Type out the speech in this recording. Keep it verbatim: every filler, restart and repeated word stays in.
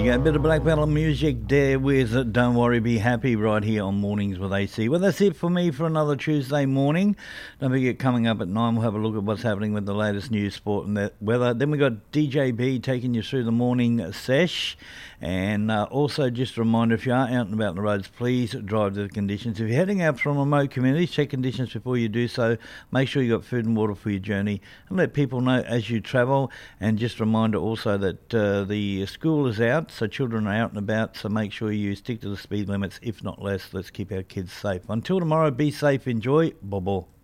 go. A bit of black metal music there with Don't Worry, Be Happy right here on Mornings with A C. Well, that's it for me for another Tuesday morning. Don't forget, coming up at nine, we'll have a look at what's happening with the latest news, sport and the weather. Then we got D J B taking you through the morning sesh. And uh, also just a reminder, if you are out and about on the roads, please drive to the conditions. If you're heading out from remote communities, check conditions before you do so. Make sure you got food and water for your journey and let people know as you travel. And just a reminder also that uh, the school is out, so children are out and about, so make sure you stick to the speed limits, if not less. Let's keep our kids safe. Until tomorrow, be safe, enjoy. Bobo.